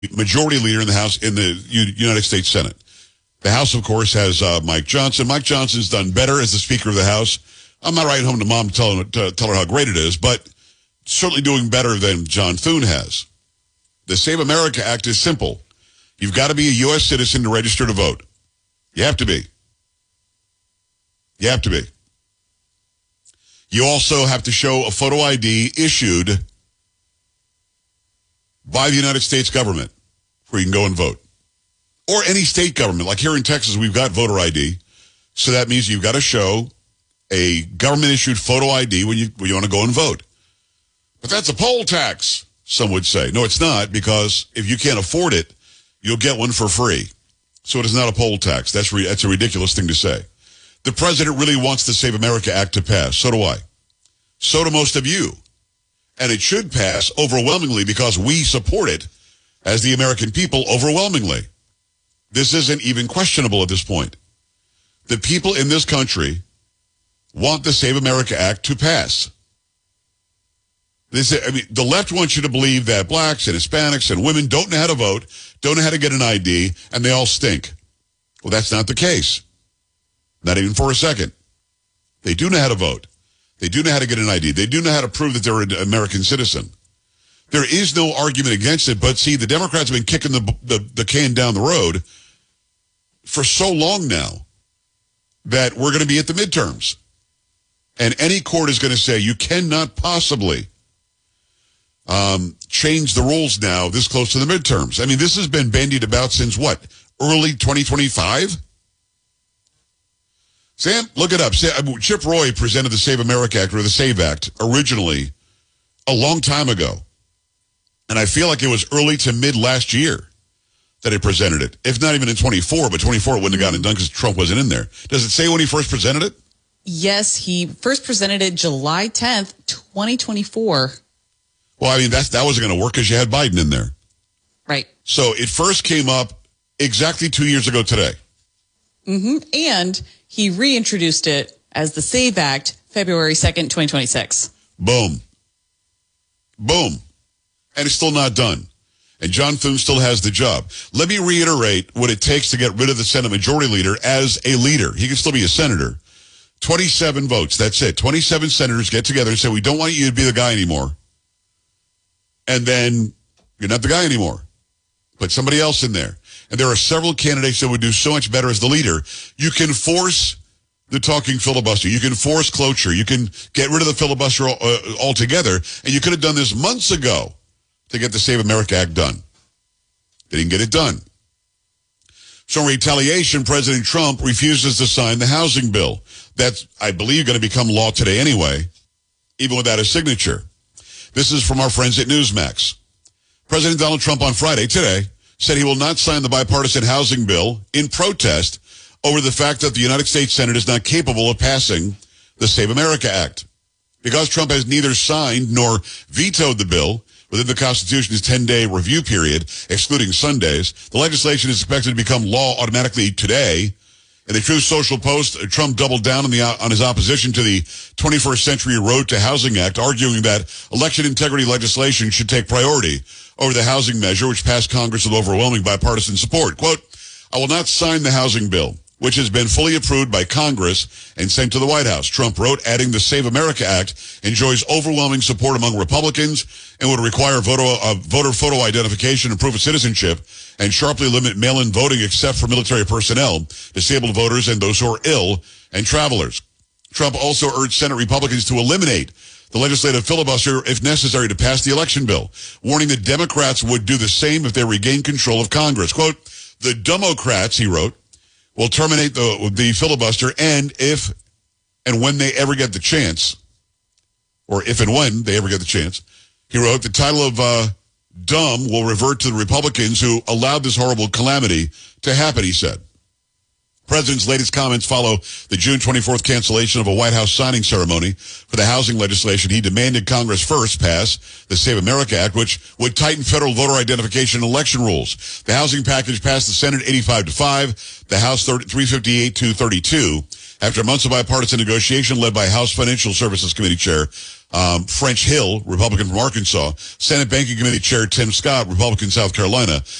majority leader in the House, in the United States Senate. The House, of course, has Mike Johnson. Mike Johnson's done better as the Speaker of the House. I'm not writing home to Mom to tell her how great it is, but certainly doing better than John Thune has. The Save America Act is simple. You've got to be a U.S. citizen to register to vote. You have to be. You have to be. You also have to show a photo ID issued by the United States government where you can go and vote. Or any state government. Like here in Texas, we've got voter ID. So that means you've got to show a government-issued photo ID when you want to go and vote. But that's a poll tax, some would say. No, it's not, because if you can't afford it, you'll get one for free. So it is not a poll tax. That's a ridiculous thing to say. The president really wants the Save America Act to pass. So do I. So do most of you. And it should pass overwhelmingly because we support it as the American people overwhelmingly. This isn't even questionable at this point. The people in this country want the Save America Act to pass. The left wants you to believe that blacks and Hispanics and women don't know how to vote, don't know how to get an ID, and they all stink. Well, that's not the case. Not even for a second. They do know how to vote. They do know how to get an ID. They do know how to prove that they're an American citizen. There is no argument against it, but see, the Democrats have been kicking the can down the road for so long now that we're going to be at the midterms. And any court is going to say you cannot possibly change the rules now this close to the midterms. I mean, this has been bandied about since what? Early 2025? Sam, look it up. Chip Roy presented the Save America Act, or the SAVE Act, originally a long time ago. And I feel like it was early to mid last year that he presented it. If not even in 24, but 24 it wouldn't have gotten it done because Trump wasn't in there. Does it say when he first presented it? Yes, he first presented it July 10th, 2024. Well, I mean, that wasn't going to work because you had Biden in there. Right. So it first came up exactly 2 years ago today. Mm-hmm. And he reintroduced it as the SAVE Act February 2nd, 2026. Boom. Boom. And it's still not done. And John Thune still has the job. Let me reiterate what it takes to get rid of the Senate Majority Leader as a leader. He can still be a senator. 27 votes. That's it. 27 senators get together and say, we don't want you to be the guy anymore. And then you're not the guy anymore. Put somebody else in there. And there are several candidates that would do so much better as the leader. You can force the talking filibuster. You can force cloture. You can get rid of the filibuster altogether. And you could have done this months ago to get the Save America Act done. They didn't get it done. So in retaliation, President Trump refuses to sign the housing bill. That's, I believe, going to become law today anyway, even without a signature. This is from our friends at Newsmax. President Donald Trump on Friday, today, said he will not sign the bipartisan housing bill in protest over the fact that the United States Senate is not capable of passing the Save America Act. Because Trump has neither signed nor vetoed the bill within the Constitution's 10-day review period, excluding Sundays, the legislation is expected to become law automatically today. In the Truth Social post, Trump doubled down on his opposition to the 21st Century Road to Housing Act, arguing that election integrity legislation should take priority over the housing measure, which passed Congress with overwhelming bipartisan support. Quote, I will not sign the housing bill, which has been fully approved by Congress and sent to the White House, Trump wrote, adding the Save America Act enjoys overwhelming support among Republicans and would require voter photo identification and proof of citizenship and sharply limit mail-in voting except for military personnel, disabled voters, and those who are ill and travelers. Trump also urged Senate Republicans to eliminate the legislative filibuster if necessary to pass the election bill, warning that Democrats would do the same if they regained control of Congress. Quote, the Democrats, he wrote, will terminate the filibuster and if and when they ever get the chance, or if and when they ever get the chance, he wrote, the title of dumb will revert to the Republicans who allowed this horrible calamity to happen, he said. President's latest comments follow the June 24th cancellation of a White House signing ceremony for the housing legislation. He demanded Congress first pass the Save America Act, which would tighten federal voter identification and election rules. The housing package passed the Senate 85-5, the House 358-32, After months of bipartisan negotiation led by House Financial Services Committee Chair French Hill, Republican from Arkansas, Senate Banking Committee Chair Tim Scott, Republican South Carolina,